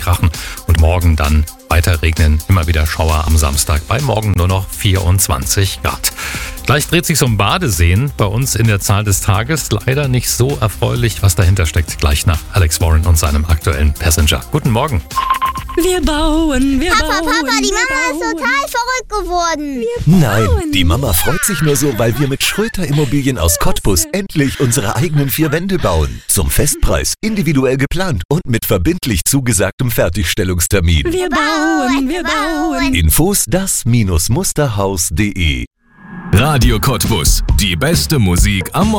krachen und morgen dann weiter regnen. Immer wieder Schauer am Samstag. Bei morgen nur noch 24 Grad. Gleich dreht sich um Badeseen bei uns in der Zahl des Tages. Leider nicht so erfreulich, was dahinter steckt. Gleich nach Alex Warren und seinem aktuellen Passenger. Guten Morgen. Wir bauen, wir Papa, bauen. Papa, die wir Mama ist bauen. total verrückt geworden. Nein, die Mama freut sich nur so, weil wir mit Schröter Immobilien aus Cottbus endlich unsere eigenen 4 Wände bauen. Zum Festpreis, individuell geplant und mit verbindlich zugesagtem Fertigstellungstermin. Wir bauen, wir bauen. Infos das-musterhaus.de. Radio Cottbus. Die beste Musik am